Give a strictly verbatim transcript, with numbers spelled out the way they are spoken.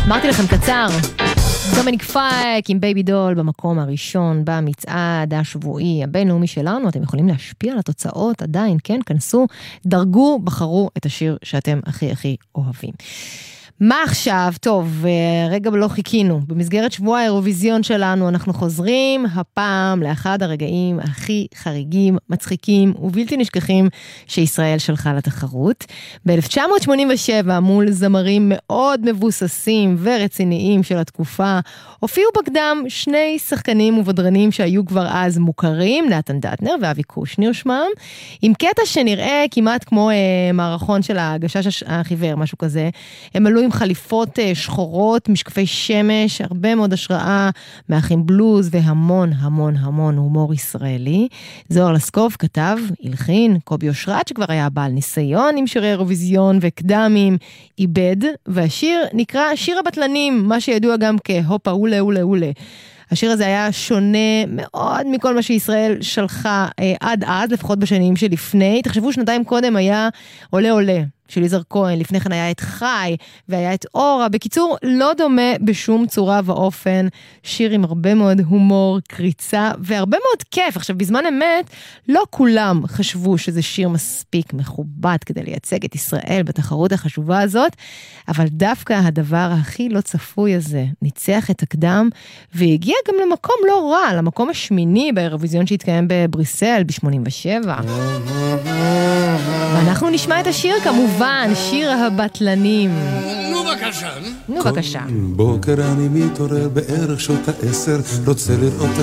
אמרתי לכם קצר, דומיניק פייק עם בייבי דול במקום הראשון במצעד השבועי הבינלאומי שלנו. אתם יכולים להשפיע על התוצאות עדיין, כן, כנסו, דרגו, בחרו את השיר שאתם הכי הכי אוהבים. מה עכשיו? טוב, רגע לא חיכינו. במסגרת שבוע האירוויזיון שלנו אנחנו חוזרים הפעם לאחד הרגעים הכי חריגים, מצחיקים ובלתי נשכחים שישראל שלחה לתחרות. ב-אלף תשע מאות שמונים ושבע מול זמרים מאוד מבוססים ורציניים של התקופה, הופיעו בקדם שני שחקנים ובדרנים שהיו כבר אז מוכרים, נתן דטנר ואבי קושניר שמם, עם קטע שנראה כמעט כמו אה, מערכון של הגשש החיוור, משהו כזה. הם עלו עם חליפות שחורות, משקפי שמש, הרבה מאוד השראה מאחים בלוז והמון המון המון הומור ישראלי. זוהר לסקוב כתב, הלחין, קובי אושרת שכבר היה בעל ניסיון עם שירי אירוויזיון וקדמים, איבד, והשיר נקרא שיר הבטלנים, מה שידוע גם כהופה אולה אולה אולה. השיר הזה היה שונה מאוד מכל מה שישראל שלחה אה, עד אז, לפחות בשנים שלפני. תחשבו, שנתיים קודם היה עולה עולה של יזהר כהן, לפני כן היה את חי והיה את אורה. בקיצור, לא דומה בשום צורה ואופן, שיר עם הרבה מאוד הומור, קריצה והרבה מאוד כיף. עכשיו, בזמן אמת, לא כולם חשבו שזה שיר מספיק מכובד כדי לייצג את ישראל בתחרות החשובה הזאת, אבל דווקא הדבר הכי לא צפוי הזה ניצח את הקדם, והגיע גם למקום לא רע, למקום השמיני באירוויזיון שהתקיים בבריסל ב-שמונים ושבע. ואנחנו נשמע את השיר כמובן, שיר הבטלנים. נו בבקשה. נו בבקשה. בוקר אני מתעורר בערך שעות העשר, רוצה לראות